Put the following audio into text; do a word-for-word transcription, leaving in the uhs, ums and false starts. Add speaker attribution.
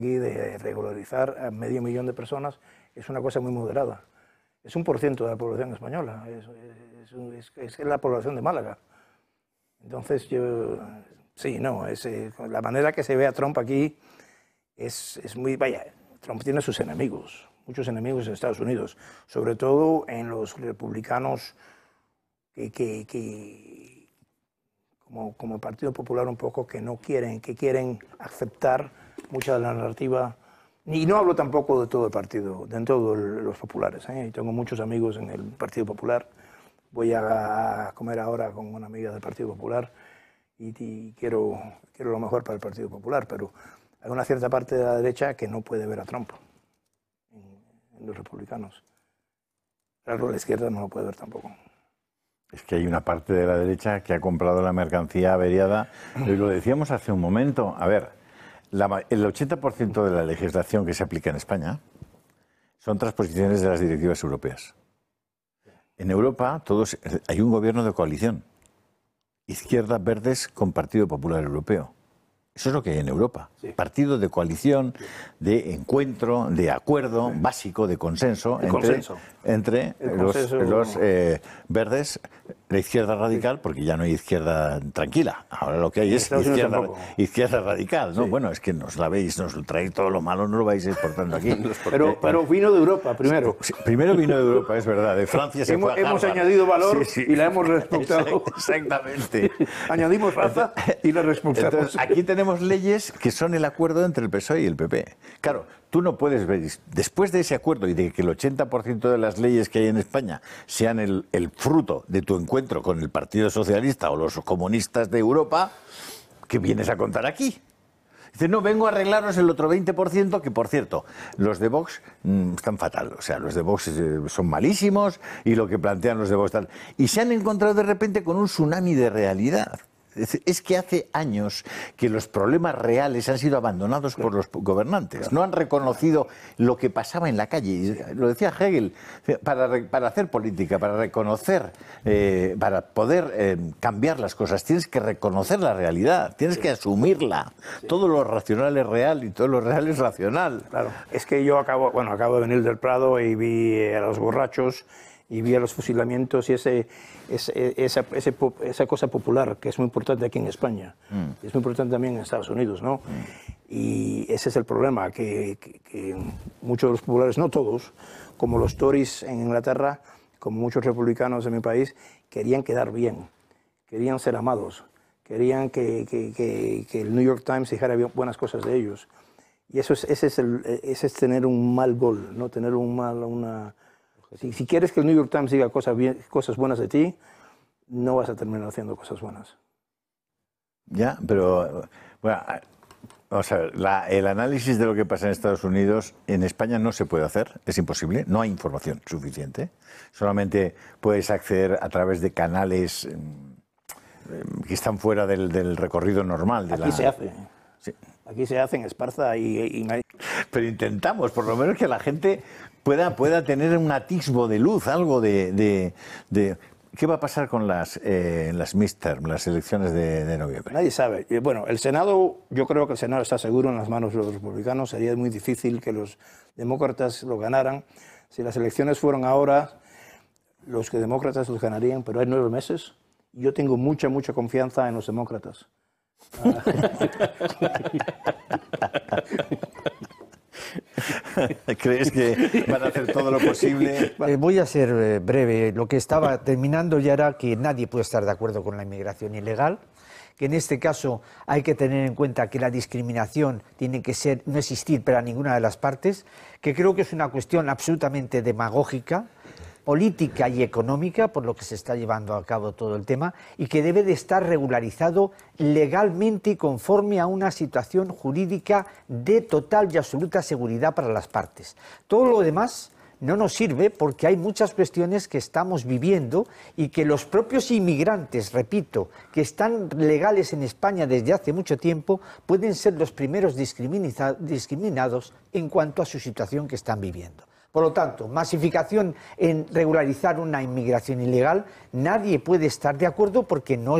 Speaker 1: Y de regularizar a medio millón de personas es una cosa muy moderada. Es un por ciento de la población española, es, es, es, es la población de Málaga. Entonces yo, sí, no, es, la manera que se ve a Trump aquí es, es muy, vaya, Trump tiene sus enemigos, muchos enemigos en Estados Unidos, sobre todo en los republicanos que, que, que como, como el Partido Popular un poco, que no quieren, que quieren aceptar mucha de la narrativa. Y no hablo tampoco de todo el partido, de todos los populares, ¿eh? Tengo muchos amigos en el Partido Popular. Voy a comer ahora con una amiga del Partido Popular y, y quiero, quiero lo mejor para el Partido Popular, pero hay una cierta parte de la derecha que no puede ver a Trump en, en los republicanos. Claro, la izquierda no lo puede ver tampoco.
Speaker 2: Es que hay una parte de la derecha que ha comprado la mercancía averiada, y lo decíamos hace un momento. A ver, la, el ochenta por ciento de la legislación que se aplica en España son transposiciones de las directivas europeas. En Europa todos, hay un gobierno de coalición, izquierdas verdes con Partido Popular Europeo. Eso es lo que hay en Europa. Sí. Partido de coalición, de encuentro, de acuerdo básico, de consenso
Speaker 1: el
Speaker 2: entre,
Speaker 1: consenso.
Speaker 2: entre
Speaker 1: el
Speaker 2: los,
Speaker 1: consenso.
Speaker 2: los eh, verdes, la izquierda radical, porque ya no hay izquierda tranquila. Ahora lo que hay es izquierda, izquierda radical, ¿no? Sí. Bueno, es que nos la veis, nos traéis todo lo malo, no lo vais exportando aquí.
Speaker 1: pero, pero vino de Europa primero.
Speaker 2: Sí, primero vino de Europa, es verdad. De Francia se
Speaker 1: hemos,
Speaker 2: fue a
Speaker 1: hemos añadido valor
Speaker 2: sí, sí.
Speaker 1: y la hemos respetado.
Speaker 2: Exactamente.
Speaker 1: Añadimos raza y la respetamos.
Speaker 2: Entonces, aquí tenemos leyes que son el acuerdo entre el P S O E y el P P. Claro, tú no puedes ver, después de ese acuerdo y de que el ochenta por ciento de las leyes que hay en España sean el, el fruto de tu encuentro con el Partido Socialista o los comunistas de Europa, ¿qué vienes a contar aquí? Dice, no, vengo a arreglaros el otro veinte por ciento, que por cierto, los de Vox mmm, están fatal. O sea, los de Vox eh, son malísimos y lo que plantean los de Vox tal. Y se han encontrado de repente con un tsunami de realidad. Es que hace años que los problemas reales han sido abandonados por los gobernantes. No han reconocido lo que pasaba en la calle. Lo decía Hegel, para, para hacer política, para reconocer, eh, para poder eh, cambiar las cosas, tienes que reconocer la realidad, tienes que asumirla. Todo lo racional es real y todo lo real es racional.
Speaker 1: Claro, es que yo acabo, bueno, acabo de venir del Prado y vi a los borrachos y vi a los fusilamientos y ese, ese, esa, ese, esa cosa popular que es muy importante aquí en España, mm. es muy importante también en Estados Unidos, ¿no? Mm. Y ese es el problema, que, que, que muchos de los populares, no todos, como los Tories en Inglaterra, como muchos republicanos en mi país, querían quedar bien, querían ser amados, querían que, que, que, que el New York Times dijera buenas cosas de ellos. Y eso es, ese, es el, ese es tener un mal gol, ¿no? Tener un mal, una... Si, si quieres que el New York Times diga cosas, bien, cosas buenas de ti, no vas a terminar haciendo cosas buenas.
Speaker 2: Ya, pero bueno, vamos a ver, la, el análisis de lo que pasa en Estados Unidos, en España no se puede hacer, es imposible, no hay información suficiente. Solamente puedes acceder a través de canales eh, que están fuera del, del recorrido normal. De
Speaker 1: Aquí
Speaker 2: la...
Speaker 1: se hace.
Speaker 2: Sí.
Speaker 1: Aquí se hace en Esparza y, y...
Speaker 2: Pero intentamos, por lo menos, que la gente pueda, pueda tener un atisbo de luz, algo de... de, de... ¿Qué va a pasar con las, eh, las midterm, las elecciones de, de noviembre?
Speaker 1: Nadie sabe. Bueno, el Senado, yo creo que el Senado está seguro en las manos de los republicanos. Sería muy difícil que los demócratas lo ganaran. Si las elecciones fueran ahora, los que demócratas los ganarían, pero hay nueve meses. Yo tengo mucha, mucha confianza en los demócratas.
Speaker 2: ¿Crees que van a hacer todo lo posible?
Speaker 3: Eh, voy a ser eh, breve. Lo que estaba terminando ya era que nadie puede estar de acuerdo con la inmigración ilegal, que en este caso hay que tener en cuenta que la discriminación tiene que ser, no existir para ninguna de las partes, que creo que es una cuestión absolutamente demagógica, política y económica, por lo que se está llevando a cabo todo el tema, y que debe de estar regularizado legalmente y conforme a una situación jurídica de total y absoluta seguridad para las partes. Todo lo demás no nos sirve porque hay muchas cuestiones que estamos viviendo y que los propios inmigrantes, repito, que están legales en España desde hace mucho tiempo, pueden ser los primeros discriminados en cuanto a su situación que están viviendo. Por lo tanto, masificación en regularizar una inmigración ilegal, nadie puede estar de acuerdo porque no es